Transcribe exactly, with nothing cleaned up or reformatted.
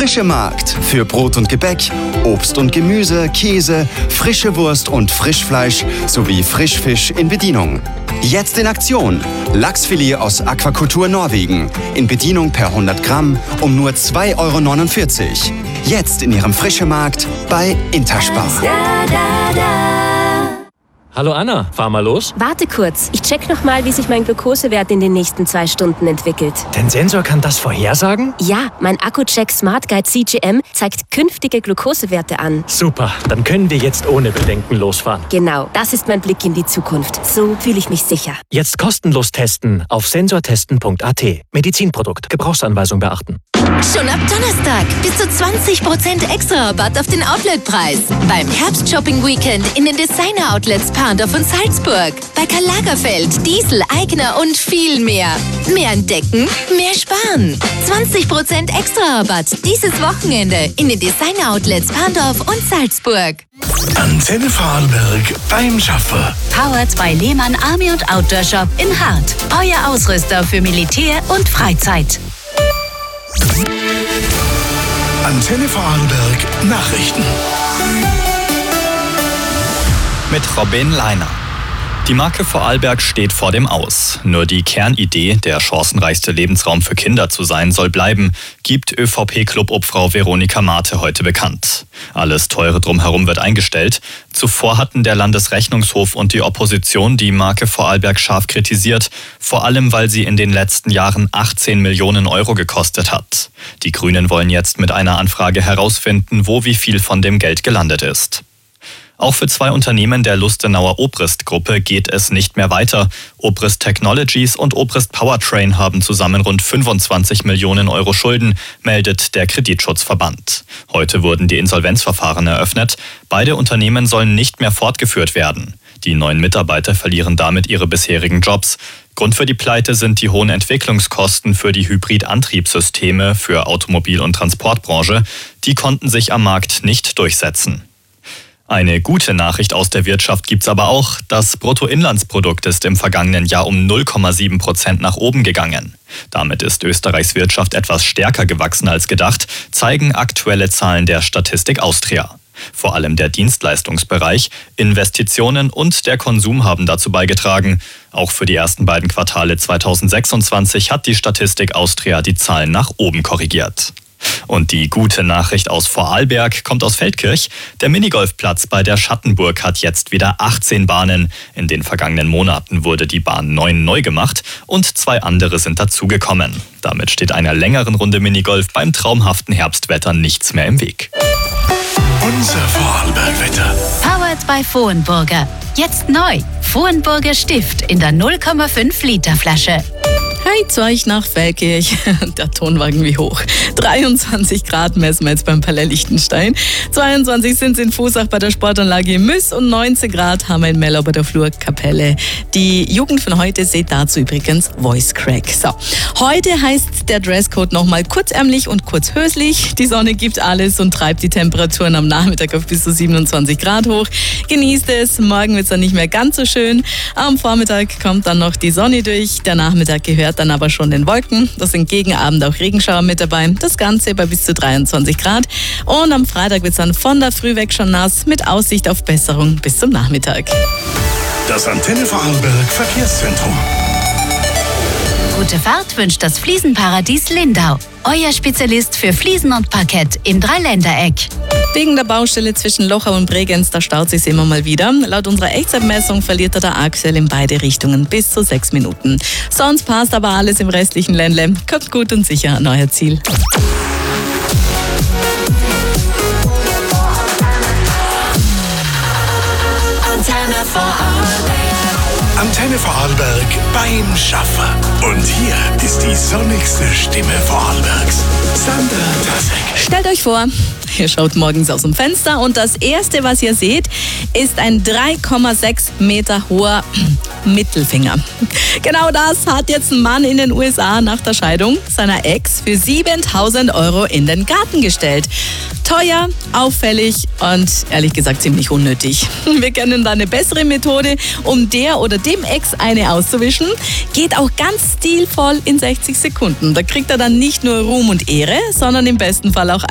Frische Markt für Brot und Gebäck, Obst und Gemüse, Käse, frische Wurst und Frischfleisch sowie Frischfisch in Bedienung. Jetzt in Aktion. Lachsfilet aus Aquakultur Norwegen. In Bedienung per hundert Gramm um nur zwei Euro neunundvierzig. Jetzt in Ihrem Frische Markt bei Interspar. Hallo Anna, fahr mal los. Warte kurz, ich check noch mal, wie sich mein Glukosewert in den nächsten zwei Stunden entwickelt. Der Sensor kann das vorhersagen? Ja, mein Accu-Check Smart Guide C G M zeigt künftige Glukosewerte an. Super, dann können wir jetzt ohne Bedenken losfahren. Genau, das ist mein Blick in die Zukunft. So fühle ich mich sicher. Jetzt kostenlos testen auf sensortesten punkt a t. Medizinprodukt, Gebrauchsanweisung beachten. Schon ab Donnerstag bis zu zwanzig Prozent extra Rabatt auf den Outletpreis. Beim Herbst-Shopping-Weekend in den Designer-Outlets Parndorf und Salzburg. Bei Karl Lagerfeld, Diesel, Aigner und viel mehr. Mehr entdecken, mehr sparen. zwanzig Prozent extra Rabatt dieses Wochenende in den Designer-Outlets Parndorf und Salzburg. Antenne Vorarlberg beim Schaffer. Powered bei Lehmann Army und Outdoor Shop in Hart. Euer Ausrüster für Militär und Freizeit. Antenne Vorarlberg Nachrichten. Mit Robin Leiner. Die Marke Vorarlberg steht vor dem Aus. Nur die Kernidee, der chancenreichste Lebensraum für Kinder zu sein, soll bleiben, gibt ÖVP-Clubobfrau Veronika Mate heute bekannt. Alles Teure drumherum wird eingestellt. Zuvor hatten der Landesrechnungshof und die Opposition die Marke Vorarlberg scharf kritisiert, vor allem weil sie in den letzten Jahren achtzehn Millionen Euro gekostet hat. Die Grünen wollen jetzt mit einer Anfrage herausfinden, wo wie viel von dem Geld gelandet ist. Auch für zwei Unternehmen der Lustenauer Obrist-Gruppe geht es nicht mehr weiter. Obrist Technologies und Obrist Powertrain haben zusammen rund fünfundzwanzig Millionen Euro Schulden, meldet der Kreditschutzverband. Heute wurden die Insolvenzverfahren eröffnet. Beide Unternehmen sollen nicht mehr fortgeführt werden. Die neuen Mitarbeiter verlieren damit ihre bisherigen Jobs. Grund für die Pleite sind die hohen Entwicklungskosten für die Hybridantriebssysteme für Automobil- und Transportbranche. Die konnten sich am Markt nicht durchsetzen. Eine gute Nachricht aus der Wirtschaft gibt's aber auch. Das Bruttoinlandsprodukt ist im vergangenen Jahr um null Komma sieben Prozent nach oben gegangen. Damit ist Österreichs Wirtschaft etwas stärker gewachsen als gedacht, zeigen aktuelle Zahlen der Statistik Austria. Vor allem der Dienstleistungsbereich, Investitionen und der Konsum haben dazu beigetragen. Auch für die ersten beiden Quartale zweitausendsechsundzwanzig hat die Statistik Austria die Zahlen nach oben korrigiert. Und die gute Nachricht aus Vorarlberg kommt aus Feldkirch. Der Minigolfplatz bei der Schattenburg hat jetzt wieder achtzehn Bahnen. In den vergangenen Monaten wurde die Bahn neun neu gemacht und zwei andere sind dazugekommen. Damit steht einer längeren Runde Minigolf beim traumhaften Herbstwetter nichts mehr im Weg. Unser Vorarlbergwetter. Powered by Vohenburger. Jetzt neu. Vohenburger Stift in der null Komma fünf Liter Flasche. Hey, zu euch nach Feldkirch. Der Tonwagen wie hoch. dreiundzwanzig Grad messen wir jetzt beim Palais Liechtenstein. zweiundzwanzig sind es in Fußach bei der Sportanlage Müss und neunzehn Grad haben wir in Mellau bei der Flurkapelle. Die Jugend von heute seht dazu übrigens Voice Crack. So, heute heißt der Dresscode nochmal kurzärmlich und kurzhöslich. Die Sonne gibt alles und treibt die Temperaturen am Nachmittag auf bis zu siebenundzwanzig Grad hoch. Genießt es, morgen wird es dann nicht mehr ganz so schön. Am Vormittag kommt dann noch die Sonne durch. Der Nachmittag gehört dann aber schon den Wolken. Da sind gegen Abend auch Regenschauer mit dabei. Das Ganze bei bis zu dreiundzwanzig Grad. Und am Freitag wird es dann von der Früh weg schon nass mit Aussicht auf Besserung bis zum Nachmittag. Das Antenne Vorarlberg Verkehrszentrum. Gute Fahrt wünscht das Fliesenparadies Lindau. Euer Spezialist für Fliesen und Parkett im Dreiländereck. Wegen der Baustelle zwischen Lochau und Bregenz, da staut sich immer mal wieder. Laut unserer Echtzeitmessung verliert er da aktuell in beide Richtungen bis zu sechs Minuten. Sonst passt aber alles im restlichen Ländle. Kommt gut und sicher an euer Ziel. Antenne Vorarlberg. Antenne Vorarlberg beim Schaffer. Und hier ist die sonnigste Stimme Vorarlbergs. Sandra Tasek. Stellt euch vor, ihr schaut morgens aus dem Fenster und das Erste, was ihr seht, ist ein drei Komma sechs Meter hoher Mittelfinger. Genau das hat jetzt ein Mann in den U S A nach der Scheidung seiner Ex für siebentausend Euro in den Garten gestellt. Teuer, auffällig und ehrlich gesagt ziemlich unnötig. Wir kennen da eine bessere Methode, um der oder dem Ex eine auszuwischen. Geht auch ganz stilvoll in sechzig Sekunden. Da kriegt er dann nicht nur Ruhm und Ehre, sondern im besten Fall auch